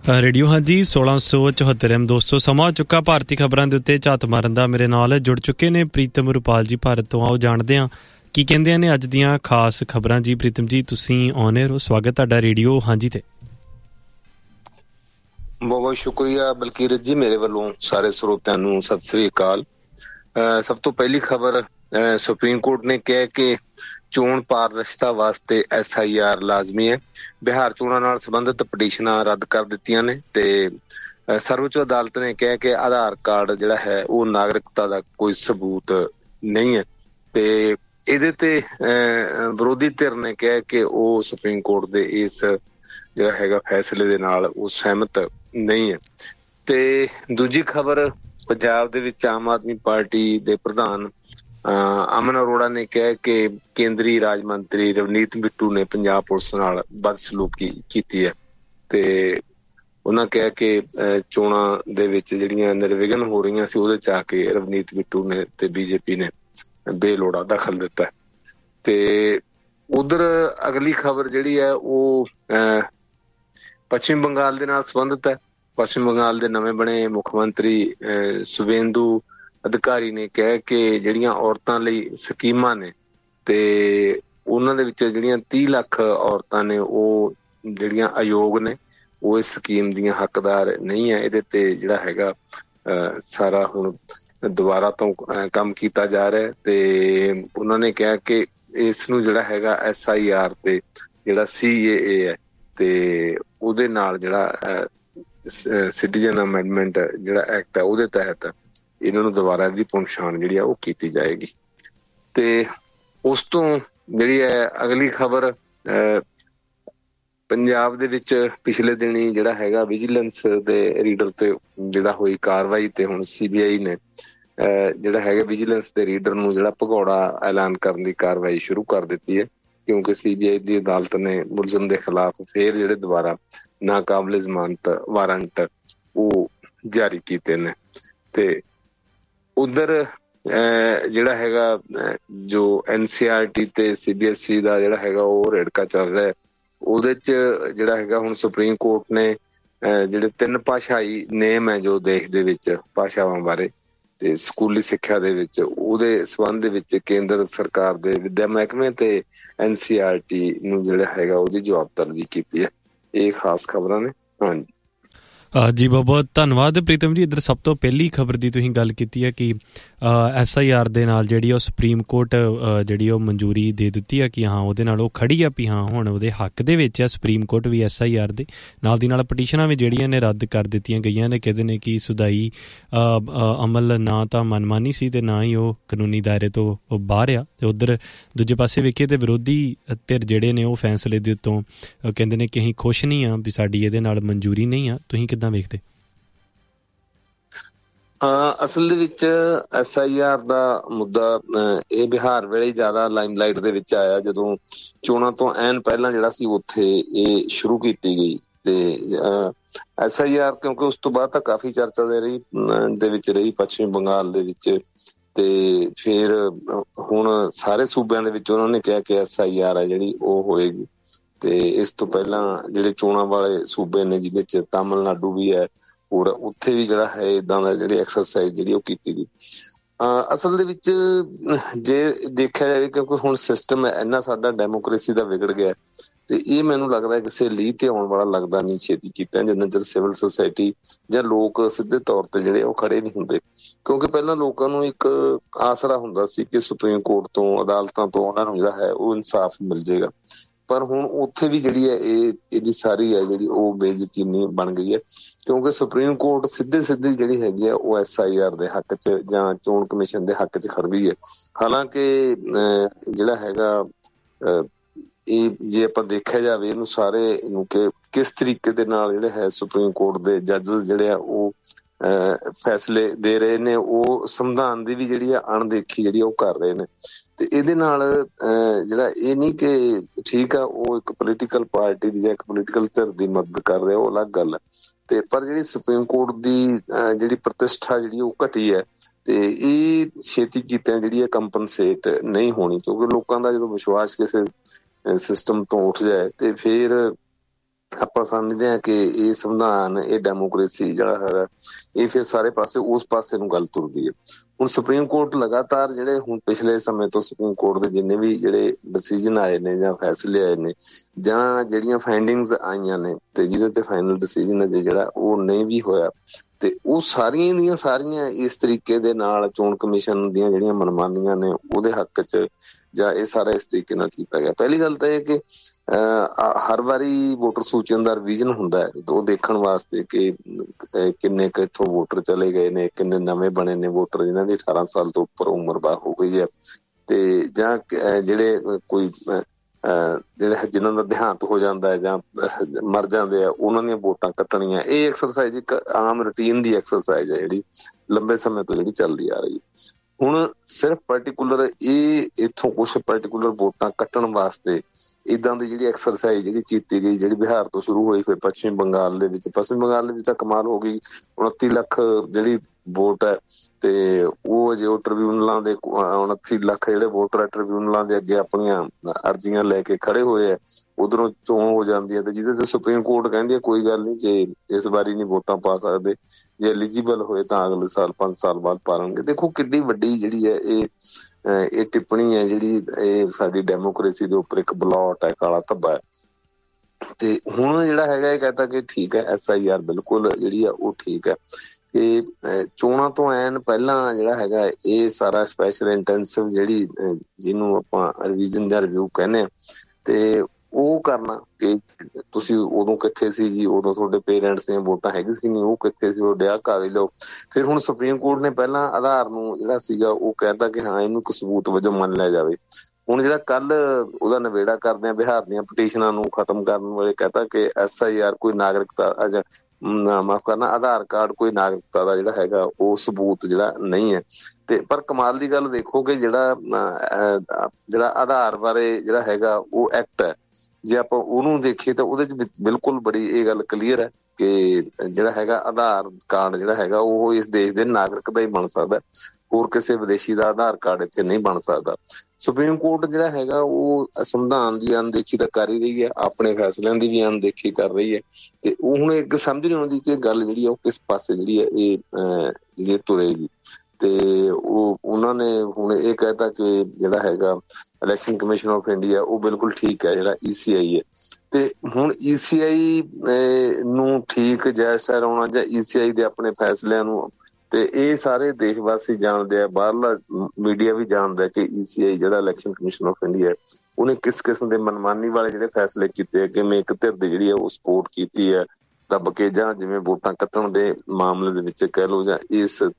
Radio ਹਾਂਜੀ 1674 ਦੋਸਤੋ ਸਮਾਂ ਚੁੱਕਾ ਭਾਰਤੀ ਖਬਰਾਂ ਦੇ ਉੱਤੇ ਝਾਤ ਮਾਰਨ ਦਾ। ਮੇਰੇ ਨਾਲ ਜੁੜ ਚੁੱਕੇ ਨੇ ਪ੍ਰੀਤਮ ਰੁਪਾਲ ਜੀ ਭਾਰਤ ਤੋਂ। ਆਓ ਜਾਣਦੇ ਹਾਂ ਕੀ ਕਹਿੰਦੇ ਨੇ ਅੱਜ ਦੀਆਂ ਖਾਸ ਖਬਰਾਂ। ਜੀ ਪ੍ਰੀਤਮ ਜੀ ਤੁਸੀਂ ਔਨ 에ਅਰ ਹੋ, ਸਵਾਗਤ ਤੁਹਾਡਾ ਰੇਡੀਓ ਹਾਂਜੀ ਤੇ। ਬਹੁਤ ਬਹੁਤ ਸ਼ੁਕਰੀਆ ਬਲਕੀਰਤ ਜੀ, ਮੇਰੇ ਵੱਲੋਂ ਸਾਰੇ ਸਰੋਤਿਆਂ ਨੂੰ ਸਤਿ ਸ੍ਰੀ ਅਕਾਲ। ਸਭ ਤੋਂ ਪਹਿਲੀ ਖਬਰ, ਸੁਪਰੀਮ ਕੋਰਟ ਨੇ ਕਿਹਾ ਕਿ ਚੋਣ ਪਾਰਦਰਸ਼ਤਾ ਵਾਸਤੇ SIR ਲਾਜ਼ਮੀ ਹੈ। ਬਿਹਾਰ ਚੋਣਾਂ ਨਾਲ ਸੰਬੰਧਿਤ ਪਟੀਸ਼ਨਾਂ ਰੱਦ ਕਰ ਦਿੱਤੀਆਂ ਨੇ ਤੇ ਸਰਵਉੱਚ ਅਦਾਲਤ ਨੇ ਕਿਹਾ ਕਿ ਆਧਾਰ ਕਾਰਡ ਜਿਹੜਾ ਹੈ ਉਹ ਨਾਗਰਿਕਤਾ ਦਾ ਕੋਈ ਸਬੂਤ ਨਹੀਂ ਹੈ ਤੇ ਇਹਦੇ ਤੇ ਵਿਰੋਧੀ ਧਿਰ ਨੇ ਕਿਹਾ ਕਿ ਉਹ ਸੁਪਰੀਮ ਕੋਰਟ ਦੇ ਇਸ ਜਿਹੜਾ ਹੈਗਾ ਫੈਸਲੇ ਦੇ ਨਾਲ ਉਹ ਸਹਿਮਤ ਨਹੀਂ ਹੈ। ਤੇ ਦੂਜੀ ਖਬਰ, ਪੰਜਾਬ ਦੇ ਵਿੱਚ ਆਮ ਆਦਮੀ ਪਾਰਟੀ ਦੇ ਪ੍ਰਧਾਨ ਅਮਨ ਅਰੋੜਾ ਨੇ ਕਿਹਾ ਕਿ ਕੇਂਦਰੀ ਰਾਜ ਮੰਤਰੀ ਰਵਨੀਤ ਬਿੱਟੂ ਨੇ ਪੰਜਾਬ ਪੁਲਿਸ ਨਾਲ ਬਦਸਲੂਕੀ ਕੀਤੀ ਹੈ ਤੇ ਉਹਨਾਂ ਕਿਹਾ ਕਿ ਚੋਣਾਂ ਦੇ ਵਿੱਚ ਜਿਹੜੀਆਂ ਨਿਰਵਿਘਨ ਹੋ ਰਹੀਆਂ ਸੀ ਉਹਦੇ ਚ ਆ ਕੇ ਰਵਨੀਤ ਬਿੱਟੂ ਨੇ ਤੇ BJP ਨੇ ਬੇਲੋੜਾ ਦਖਲ ਦਿੱਤਾ। ਤੇ ਉਧਰ ਅਗਲੀ ਖਬਰ ਜਿਹੜੀ ਹੈ ਉਹ ਪੱਛਮੀ ਬੰਗਾਲ ਦੇ ਨਾਲ ਸੰਬੰਧਿਤ ਹੈ। ਪੱਛਮੀ ਬੰਗਾਲ ਦੇ ਨਵੇਂ ਬਣੇ ਮੁੱਖ ਮੰਤਰੀ ਸੁਵੇਂਦੂ ਅਧਿਕਾਰੀ ਨੇ ਕਿਹਾ ਕਿ ਜਿਹੜੀਆਂ ਔਰਤਾਂ ਲਈ ਸਕੀਮਾਂ ਨੇ ਤੇ ਉਹਨਾਂ ਦੇ ਵਿੱਚ ਜਿਹੜੀਆਂ 30 ਲੱਖ ਔਰਤਾਂ ਨੇ ਉਹ ਜਿਹੜੀਆਂ ਅਯੋਗ ਨੇ, ਉਹ ਇਸ ਸਕੀਮ ਦੀਆਂ ਹੱਕਦਾਰ ਨਹੀਂ ਹੈ। ਇਹਦੇ ਤੇ ਜਿਹੜਾ ਹੈਗਾ ਸਾਰਾ ਹੁਣ ਦੁਬਾਰਾ ਤੋਂ ਕੰਮ ਕੀਤਾ ਜਾ ਰਿਹਾ ਤੇ ਉਹਨਾਂ ਨੇ ਕਿਹਾ ਕਿ ਇਸ ਨੂੰ ਜਿਹੜਾ ਹੈਗਾ SIR ਤੇ ਜਿਹੜਾ CAA ਹੈ ਤੇ ਉਹਦੇ ਨਾਲ ਜਿਹੜਾ ਸਿਟੀਜ਼ਨ ਅਮੈਂਡਮੈਂਟ ਜਿਹੜਾ ਐਕਟ ਹੈ ਉਹਦੇ ਤਹਿਤ ਇਹਨਾਂ ਨੂੰ ਦੁਬਾਰਾ ਇਹਦੀ ਪਛਾਣ ਜਿਹੜੀ ਆ ਉਹ ਕੀਤੀ ਜਾਏਗੀ। ਤੇ ਉਸ ਤੋਂ ਜਿਹੜੀ ਹੈ ਅਗਲੀ ਖਬਰ, ਪੰਜਾਬ ਦੇ ਵਿੱਚ ਪਿਛਲੇ ਦਿਨੀ ਜਿਹੜਾ ਹੈਗਾ ਵਿਜੀਲੈਂਸ ਦੇ ਰੀਡਰ ਤੇ ਜਿਹੜਾ ਹੋਈ ਕਾਰਵਾਈ ਤੇ ਹੁਣ CBI ਨੇ ਜਿਹੜਾ ਹੈਗਾ ਵਿਜੀਲੈਂਸ ਦੇ ਰੀਡਰ ਨੂੰ ਜਿਹੜਾ ਭਗੌੜਾ ਐਲਾਨ ਕਰਨ ਦੀ ਕਾਰਵਾਈ ਸ਼ੁਰੂ ਕਰ ਦਿੱਤੀ ਹੈ ਕਿਉਂਕਿ CBI ਦੀ ਅਦਾਲਤ ਨੇ ਮੁਲਜ਼ਮ ਦੇ ਖਿਲਾਫ ਫੇਰ ਜਿਹੜੇ ਦੁਬਾਰਾ ਨਾਕਾਬਲੇ ਜ਼ਮਾਨਤ ਵਾਰੰਟ ਉਹ ਜਾਰੀ ਕੀਤੇ ਨੇ। ਤੇ ਉਧਰ ਜਿਹੜਾ ਹੈਗਾ ਜੋ NCERT ਤੇ CBSE ਦਾ ਜਿਹੜਾ ਹੈਗਾ ਉਹ ਰੇੜਕਾ ਚੱਲ ਰਿਹਾ, ਉਹਦੇ ਚ ਜਿਹੜਾ ਹੈਗਾ ਹੁਣ ਸੁਪਰੀਮ ਕੋਰਟ ਨੇ ਜਿਹੜੇ 3 ਭਾਸ਼ਾਈ ਨੇਮ ਹੈ ਜੋ ਦੇਸ਼ ਦੇ ਵਿੱਚ ਭਾਸ਼ਾਵਾਂ ਬਾਰੇ ਤੇ ਸਕੂਲੀ ਸਿੱਖਿਆ ਦੇ ਵਿੱਚ ਉਹਦੇ ਸੰਬੰਧ ਦੇ ਵਿੱਚ ਕੇਂਦਰ ਸਰਕਾਰ ਦੇ ਵਿੱਦਿਆ ਮਹਿਕਮੇ ਤੇ NCERT ਨੂੰ ਜਿਹੜਾ ਹੈਗਾ ਉਹਦੀ ਜਵਾਬ ਤਲਬੀ ਕੀਤੀ ਹੈ। ਇਹ ਖਾਸ ਖਬਰਾਂ ਨੇ। ਹਾਂਜੀ ਜੀ ਬਹੁਤ ਬਹੁਤ ਧੰਨਵਾਦ ਪ੍ਰੀਤਮ ਜੀ। ਇੱਧਰ ਸਭ ਤੋਂ ਪਹਿਲੀ ਖਬਰ ਦੀ ਤੁਸੀਂ ਗੱਲ ਕੀਤੀ ਹੈ ਕਿ SIR ਦੇ ਨਾਲ ਜਿਹੜੀ ਉਹ ਸੁਪਰੀਮ ਕੋਰਟ ਜਿਹੜੀ ਉਹ ਮਨਜ਼ੂਰੀ ਦੇ ਦਿੱਤੀ ਹੈ ਕਿ ਹਾਂ ਉਹਦੇ ਨਾਲ ਉਹ ਖੜੀ ਆ ਵੀ ਹਾਂ ਹੁਣ ਉਹਦੇ ਹੱਕ ਦੇ ਵਿੱਚ ਹੈ। ਸੁਪਰੀਮ ਕੋਰਟ ਵੀ SIR ਦੇ ਨਾਲ ਦੀ ਨਾਲ ਪਟੀਸ਼ਨਾਂ ਵੀ ਜਿਹੜੀਆਂ ਨੇ ਰੱਦ ਕਰ ਦਿੱਤੀਆਂ ਗਈਆਂ ਨੇ। ਕਹਿੰਦੇ ਨੇ ਕਿ ਸੁਧਾਈ ਅਮਲ ਨਾ ਤਾਂ ਮਨਮਾਨੀ ਸੀ ਤੇ ਨਾ ਹੀ ਉਹ ਕਾਨੂੰਨੀ ਦਾਇਰੇ ਤੋਂ ਬਾਹਰ ਆ। ਤੇ ਉੱਧਰ ਦੂਜੇ ਪਾਸੇ ਵੇਖੀਏ ਤੇ ਵਿਰੋਧੀ ਧਿਰ ਜਿਹੜੇ ਨੇ ਉਹ ਫੈਸਲੇ ਦੇ ਉੱਤੋਂ ਕਹਿੰਦੇ ਨੇ ਕਿ ਅਸੀਂ ਖੁਸ਼ ਨਹੀਂ ਹਾਂ ਵੀ ਸਾਡੀ ਇਹਦੇ ਨਾਲ ਮਨਜ਼ੂਰੀ ਨਹੀਂ ਆ। ਤੁਸੀਂ ਕਿੱਦਾਂ ਵੇਖਦੇ? ਅਸਲ ਦੇ ਵਿੱਚ SIR ਦਾ ਮੁੱਦਾ ਇਹ ਬਿਹਾਰ ਵੇਲੇ ਜ਼ਿਆਦਾ ਲਾਈਮਲਾਈਟ ਦੇ ਵਿੱਚ ਆਇਆ ਜਦੋਂ ਚੋਣਾਂ ਤੋਂ ਐਨ ਪਹਿਲਾਂ ਜਿਹੜਾ ਸੀ ਉੱਥੇ ਇਹ ਸ਼ੁਰੂ ਕੀਤੀ ਗਈ। ਤੇ SIR ਕਿਉਂਕਿ ਉਸ ਤੋਂ ਬਾਅਦ ਤਾਂ ਕਾਫੀ ਚਰਚਾ ਦੇ ਵਿੱਚ ਰਹੀ ਪੱਛਮੀ ਬੰਗਾਲ ਦੇ ਵਿੱਚ ਤੇ ਫਿਰ ਹੁਣ ਸਾਰੇ ਸੂਬਿਆਂ ਦੇ ਵਿੱਚ ਉਹਨਾਂ ਨੇ ਕਿਹਾ ਕਿ SIR ਹੈ ਜਿਹੜੀ ਉਹ ਹੋਏਗੀ। ਤੇ ਇਸ ਤੋਂ ਪਹਿਲਾਂ ਜਿਹੜੇ ਚੋਣਾਂ ਵਾਲੇ ਸੂਬੇ ਨੇ ਜਿਹਦੇ ਚ ਤਾਮਿਲਨਾਡੂ ਵੀ ਹੈ ਹੋਰ ਉੱਥੇ ਵੀ ਜਿਹੜਾ ਹੈ ਏਦਾਂ ਦਾ ਜਿਹੜੀ ਐਕਸਰਸਾਈਜ਼ ਜਿਹੜੀ ਉਹ ਕੀਤੀ ਗਈ। ਅਸਲ ਦੇ ਵਿੱਚ ਜੇ ਦੇਖਿਆ ਜਾਵੇ ਕਿਉਂਕਿ ਹੁਣ ਸਿਸਟਮ ਇੰਨਾ ਸਾਡਾ ਡੈਮੋਕ੍ਰੇਸੀ ਦਾ ਵਿਗੜ ਗਿਆ ਤੇ ਇਹ ਮੈਨੂੰ ਲੱਗਦਾ ਕਿਸੇ ਲੀਹ ਤੇ ਆਉਣ ਵਾਲਾ ਲੱਗਦਾ ਨਹੀਂ ਛੇਤੀ ਕੀਤਾ ਜਿੰਨਾ ਚਿਰ ਸਿਵਲ ਸੁਸਾਇਟੀ ਜਾਂ ਲੋਕ ਸਿੱਧੇ ਤੌਰ ਤੇ ਜਿਹੜੇ ਉਹ ਖੜੇ ਨਹੀਂ ਹੁੰਦੇ। ਕਿਉਂਕਿ ਪਹਿਲਾਂ ਲੋਕਾਂ ਨੂੰ ਇੱਕ ਆਸਰਾ ਹੁੰਦਾ ਸੀ ਕਿ ਸੁਪਰੀਮ ਕੋਰਟ ਤੋਂ ਅਦਾਲਤਾਂ ਤੋਂ ਉਹਨਾਂ ਨੂੰ ਜਿਹੜਾ ਹੈ ਉਹ ਇਨਸਾਫ ਮਿਲ ਜਾਏਗਾ, ਪਰ ਹੁਣ ਉੱਥੇ ਵੀ ਜਿਹੜੀ ਹੈ ਇਹਦੀ ਸਾਰੀ ਹੈ ਜਿਹੜੀ ਉਹ ਬੇਯਕੀਨੀ ਬਣ ਗਈ ਹੈ ਕਿਉਂਕਿ ਸੁਪਰੀਮ ਕੋਰਟ ਸਿੱਧੀ ਜਿਹੜੀ ਹੈਗੀ ਆ ਉਹ SIR ਦੇ ਹੱਕ 'ਚ ਜਾਂ ਚੋਣ ਕਮਿਸ਼ਨ ਦੇ ਹੱਕ 'ਚ ਖੜਦੀ ਹੈ। ਹਾਲਾਂਕਿ ਜਿਹੜਾ ਹੈਗਾ ਇਹ ਜੇ ਆਪਾਂ ਦੇਖਿਆ ਜਾਵੇ ਇਹਨੂੰ ਸਾਰੇ ਨੂੰ ਕਿ ਕਿਸ ਤਰੀਕੇ ਦੇ ਨਾਲ ਜਿਹੜੇ ਹੈ ਸੁਪਰੀਮ ਕੋਰਟ ਦੇ ਜੱਜਸ ਜਿਹੜੇ ਆ ਉਹ ਫੈਸਲੇ ਦੇ ਰਹੇ ਨੇ, ਉਹ ਸੰਵਿਧਾਨ ਦੀ ਵੀ ਜਿਹੜੀ ਆ ਅਣਦੇਖੀ ਜਿਹੜੀ ਉਹ ਕਰ ਰਹੇ ਨੇ। ਤੇ ਇਹਦੇ ਨਾਲ ਜਿਹੜਾ ਇਹ ਨਹੀਂ ਕਿ ਠੀਕ ਆ ਉਹ ਇੱਕ ਪੋਲੀਟੀਕਲ ਪਾਰਟੀ ਦੀ ਜਾਂ ਇੱਕ ਪੋਲੀਟੀਕਲ ਧਿਰ ਦੀ ਮਦਦ ਕਰ ਰਿਹਾ ਉਹ ਅਲੱਗ ਗੱਲ ਹੈ ਤੇ ਪਰ ਜਿਹੜੀ ਸੁਪਰੀਮ ਕੋਰਟ ਦੀ ਜਿਹੜੀ ਪ੍ਰਤਿਸ਼ਠਾ ਜਿਹੜੀ ਉਹ ਘਟੀ ਹੈ ਤੇ ਇਹ ਛੇਤੀ ਕੀਤਿਆਂ ਜਿਹੜੀ ਹੈ ਕੰਪਨਸੇਟ ਨਹੀਂ ਹੋਣੀ ਕਿਉਂਕਿ ਲੋਕਾਂ ਦਾ ਜਦੋਂ ਵਿਸ਼ਵਾਸ ਕਿਸੇ ਸਿਸਟਮ ਤੋਂ ਉੱਠ ਜਾਏ ਤੇ ਫਿਰ ਆਪਾਂ ਸਮਝਦੇ ਹਾਂ ਕਿ ਇਹ ਸੰਵਿਧਾਨ, ਇਹ ਡੈਮੋਕ੍ਰੇਸੀ ਜਿਹੜਾ ਹੈਗਾ, ਇਹ ਫਿਰ ਸਾਰੇ ਪਾਸੇ ਉਸ ਪਾਸੇ ਨੂੰ ਗੱਲ ਤੁਰਦੀ ਹੈ। ਹੁਣ ਸੁਪਰੀਮ ਕੋਰਟ ਲਗਾਤਾਰ ਜਿਹੜੇ ਹੁਣ ਪਿਛਲੇ ਸਮੇਂ ਤੋਂ ਸੁਪਰੀਮ ਕੋਰਟ ਦੇ ਜਿੰਨੇ ਵੀ ਜਿਹੜੇ ਡਿਸੀਜਨ ਆਏ ਨੇ ਜਾਂ ਫੈਸਲੇ ਆਏ ਨੇ ਜਾਂ ਜਿਹੜੀਆਂ ਫਾਈਂਡਿੰਗਸ ਆਈਆਂ ਨੇ ਤੇ ਜਿਹਦੇ ਤੇ ਫਾਈਨਲ ਡਿਸੀਜਨ ਅਜੇ ਜਿਹੜਾ ਉਹ ਨਹੀਂ ਵੀ ਹੋਇਆ, ਤੇ ਉਹ ਸਾਰੀਆਂ ਦੀਆਂ ਸਾਰੀਆਂ ਇਸ ਤਰੀਕੇ ਦੇ ਨਾਲ ਚੋਣ ਕਮਿਸ਼ਨ ਦੀਆਂ ਜਿਹੜੀਆਂ ਮਨਮਾਨੀਆਂ ਨੇ ਉਹਦੇ ਹੱਕ 'ਚ ਜਾਂ ਇਹ ਸਾਰਾ ਇਸ ਤਰੀਕੇ ਨਾਲ ਕੀਤਾ ਗਿਆ। ਪਹਿਲੀ ਗੱਲ ਤਾਂ ਇਹ ਕਿ ਹਰ ਵਾਰੀ ਵੋਟਰ ਸੂਚੀਆਂ ਦਾ ਰਿਵੀਜ਼ਨ ਹੁੰਦਾ ਹੈ, ਉਹ ਦੇਖਣ ਵਾਸਤੇ ਕਿ ਕਿੰਨੇ ਕੁ ਇੱਥੋਂ ਵੋਟਰ ਚਲੇ ਗਏ ਨੇ, ਕਿੰਨੇ ਨਵੇਂ ਬਣੇ ਨੇ ਵੋਟਰ ਜਿਨ੍ਹਾਂ ਦੀ 18 ਸਾਲ ਤੋਂ ਉੱਪਰ ਉਮਰ ਹੋ ਗਈ ਹੈ, ਤੇ ਜਾਂ ਜਿਹੜੇ ਕੋਈ ਜਿਹੜੇ ਜਿਨ੍ਹਾਂ ਦਾ ਦੇਹਾਂਤ ਹੋ ਜਾਂਦਾ ਹੈ ਜਾਂ ਮਰ ਜਾਂਦੇ ਆ ਉਹਨਾਂ ਦੀਆਂ ਵੋਟਾਂ ਕੱਟਣੀਆਂ। ਇਹ ਐਕਸਰਸਾਈਜ਼ ਇੱਕ ਆਮ ਰੂਟੀਨ ਦੀ ਐਕਸਰਸਾਈਜ਼ ਹੈ ਜਿਹੜੀ ਲੰਬੇ ਸਮੇਂ ਤੋਂ ਜਿਹੜੀ ਚੱਲਦੀ ਆ ਰਹੀ ਹੈ। ਹੁਣ ਸਿਰਫ ਪਰਟੀਕੂਲਰ ਇਹ ਇੱਥੋਂ ਕੁਛ ਪਰਟੀਕੂਲਰ ਵੋਟਾਂ ਕੱਟਣ ਵਾਸਤੇ ਇੱਦਾਂ ਦੀ ਜਿਹੜੀ ਐਕਸਰਸਾਈਜ਼ ਜਿਹੜੀ ਕੀਤੀ ਗਈ, ਜਿਹੜੀ ਬਿਹਾਰ ਤੋਂ ਸ਼ੁਰੂ ਹੋਈ, ਫਿਰ ਪੱਛਮੀ ਬੰਗਾਲ ਦੇ ਵਿੱਚ ਤਾਂ ਕਮਾਲ ਹੋ ਗਈ। 29 ਲੱਖ ਜਿਹੜੀ ਵੋਟ ਹੈ ਤੇ ਉਹ ਅਜੇ ਉਹ ਟ੍ਰਿਬਿਊਨਲਾਂ ਦੇ 29 ਲੱਖ ਜਿਹੜੇ ਵੋਟਰ ਹੈ ਟ੍ਰਿਬਿਊਨਲਾਂ ਦੇ ਅੱਗੇ ਆਪਣੀਆਂ ਅਰਜ਼ੀਆਂ ਲੈ ਕੇ ਖੜੇ ਹੋਏ ਆ, ਉਧਰੋਂ ਚੋਣ ਹੋ ਜਾਂਦੀ ਹੈ ਤੇ ਜਿਹਦੇ ਤੇ ਸੁਪਰੀਮ ਕੋਰਟ ਕਹਿੰਦੀ ਹੈ ਕੋਈ ਗੱਲ ਨਹੀਂ, ਜੇ ਇਸ ਵਾਰੀ ਨਹੀਂ ਵੋਟਾਂ ਪਾ ਸਕਦੇ, ਜੇ ਐਲੀਜੀਬਲ ਹੋਏ ਤਾਂ ਅਗਲੇ ਸਾਲ 5 ਸਾਲ ਬਾਅਦ ਪਾ ਲੈਣਗੇ। ਦੇਖੋ ਕਿੱਡੀ ਵੱਡੀ ਜਿਹੜੀ ਹੈ ਇਹ ਟਿੱਪਣੀ ਹੈ ਜਿਹੜੀ ਇਹ ਸਾਡੀ ਡੈਮੋਕ੍ਰੇਸੀ ਦੇ ਉੱਪਰ ਇੱਕ ਬਲੌਟ ਹੈ, ਕਾਲਾ ਧੱਬਾ ਹੈ। ਤੇ ਹੁਣ ਜਿਹੜਾ ਹੈਗਾ ਇਹ ਕਹਿੰਦਾ ਕਿ ਠੀਕ ਹੈ SIR ਬਿਲਕੁਲ ਜਿਹੜੀ ਆ ਉਹ ਠੀਕ ਹੈ, ਕਿ ਚੋਣਾਂ ਤੋਂ ਐਨ ਪਹਿਲਾਂ ਜਿਹੜਾ ਹੈਗਾ ਇਹ ਸਾਰਾ ਸਪੈਸ਼ਲ ਇੰਟੈਂਸਿਵ ਜਿਹੜੀ ਜਿਹਨੂੰ ਆਪਾਂ ਰਿਵੀਜ਼ਨ ਜਾਂ ਰਿਵਿਊ ਕਹਿੰਦੇ ਆ, ਤੇ ਉਹ ਕਰਨਾ ਕਿ ਤੁਸੀਂ ਉਦੋਂ ਕਿੱਥੇ ਸੀ ਜੀ, ਉਦੋਂ ਤੁਹਾਡੇ ਪੇਰੈਂਟਸ ਦੀਆਂ ਵੋਟਾਂ ਹੈਗੀ ਸੀ ਨਹੀਂ, ਉਹ ਕਿੱਥੇ ਸੀ, ਉਹ ਡਿਆ ਕਾਗਜ਼ ਲਓ। ਫਿਰ ਹੁਣ ਸੁਪਰੀਮ ਕੋਰਟ ਨੇ ਪਹਿਲਾਂ ਆਧਾਰ ਨੂੰ ਜਿਹੜਾ ਸੀਗਾ ਉਹ ਕਹਿੰਦਾ ਕਿ ਹਾਂ ਇਹਨੂੰ ਇੱਕ ਸਬੂਤ ਵਜੋਂ ਮੰਨ ਲਿਆ ਜਾਵੇ। ਹੁਣ ਜਿਹੜਾ ਕੱਲ ਉਹਦਾ ਨਿਬੇੜਾ ਕਰਦੇ ਆ ਬਿਹਾਰ ਦੀਆਂ ਪਟੀਸ਼ਨਾਂ ਨੂੰ ਖਤਮ ਕਰਨ ਵਾਲੇ ਕਹਿੰਦਾ ਕਿ SIR ਕੋਈ ਨਾਗਰਿਕਤਾ ਜਾਂ ਮਾਫ ਕਰਨਾ ਆਧਾਰ ਕਾਰਡ ਕੋਈ ਨਾਗਰਿਕਤਾ ਦਾ ਜਿਹੜਾ ਹੈਗਾ ਉਹ ਸਬੂਤ ਜਿਹੜਾ ਨਹੀਂ ਹੈ। ਤੇ ਪਰ ਕਮਾਲ ਦੀ ਗੱਲ ਦੇਖੋ ਕਿ ਜਿਹੜਾ ਆਧਾਰ ਬਾਰੇ ਜਿਹੜਾ ਹੈਗਾ ਉਹ ਐਕਟ ਹੈ, ਜੇ ਆਪਾਂ ਉਹਨੂੰ ਦੇਖੀਏ ਤਾਂ ਉਹਦੇ ਚ ਬਿਲਕੁਲ ਬੜੀ ਇਹ ਗੱਲ ਕਲੀਅਰ ਹੈ ਕਿ ਜਿਹੜਾ ਹੈਗਾ ਆਧਾਰ ਕਾਰਡ ਜਿਹੜਾ ਹੈਗਾ ਉਹ ਇਸ ਦੇਸ਼ ਦੇ ਨਾਗਰਿਕ ਦਾ ਹੀ ਬਣ ਸਕਦਾ, ਹੋਰ ਕਿਸੇ ਵਿਦੇਸ਼ੀ ਦਾ ਆਧਾਰ ਕਾਰਡ ਇੱਥੇ ਨਹੀਂ ਬਣ ਸਕਦਾ। ਸੁਪਰੀਮ ਕੋਰਟ ਜਿਹੜਾ ਹੈਗਾ ਉਹ ਸੰਵਿਧਾਨ ਦੀ ਅਣਦੇਖੀ ਤਾਂ ਕਰ ਹੀ ਰਹੀ ਹੈ, ਆਪਣੇ ਫੈਸਲਿਆਂ ਦੀ ਵੀ ਅਣਦੇਖੀ ਕਰ ਰਹੀ ਹੈ, ਤੇ ਉਹ ਹੁਣ ਇੱਕ ਸਮਝ ਨਹੀਂ ਆਉਂਦੀ ਕਿ ਗੱਲ ਜਿਹੜੀ ਆ ਉਹ ਕਿਸ ਪਾਸੇ ਜਿਹੜੀ ਹੈ ਇਹ ਜਿਹੜੀ ਤੁਰੇਗੀ। ਤੇ ਉਹਨਾਂ ਨੇ ਹੁਣ ਇਹ ਕਹਿਤਾ ਕਿ ਜਿਹੜਾ ਹੈਗਾ ਇਲੈਕਸ਼ਨ ਕਮਿਸ਼ਨ ਆਫ ਇੰਡੀਆ ਉਹ ਬਿਲਕੁਲ ਠੀਕ ਹੈ, ਜਿਹੜਾ ECI ਹੈ। ਤੇ ਹੁਣ ECI ਨੂੰ ਠੀਕ ਜਾਇਜ਼ ਠਹਿਰਾਉਣਾ ਜਾਂ ECI ਦੇ ਆਪਣੇ ਫੈਸਲਿਆਂ ਨੂੰ, ਤੇ ਇਹ ਸਾਰੇ ਦੇਸ਼ ਵਾਸੀ ਜਾਣਦੇ ਆ, ਬਾਹਰਲਾ ਮੀਡੀਆ ਵੀ ਜਾਣਦਾ ਕਿ ECI ਜਿਹੜਾ ਇਲੈਕਸ਼ਨ ਕਮਿਸ਼ਨ ਆਫ ਇੰਡੀਆ ਉਹਨੇ ਕਿਸ ਕਿਸਮ ਦੇ ਮਨਮਾਨੀ ਵਾਲੇ ਜਿਹੜੇ ਫੈਸਲੇ ਕੀਤੇ, ਕਿਵੇਂ ਇੱਕ ਧਿਰ ਦੀ ਜਿਹੜੀ ਆ ਉਹ ਸਪੋਰਟ ਕੀਤੀ ਹੈ ਦੱਬ ਕੇ, ਜਾਂ ਜਿਵੇਂ ਵੋਟਾਂ ਕੱਟਣ ਦੇ ਮਾਮਲੇ ਦੇ ਵਿੱਚ ਕਹਿ ਲਓ, ਜਾਂ ਇਸ